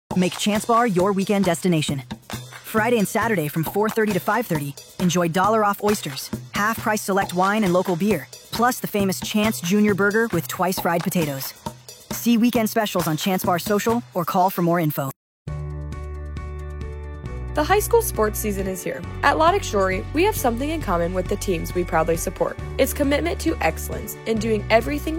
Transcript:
Make Chance Bar your weekend destination. Friday and Saturday from 4:30 to 5:30, enjoy $1 off oysters, half-price select wine and local beer, plus the famous Chance Junior Burger with twice fried potatoes. See weekend specials on Chance Bar Social or call for more info. The high school sports season is here. At Lodick Shorey, we have something in common with the teams we proudly support. It's commitment to excellence in doing everything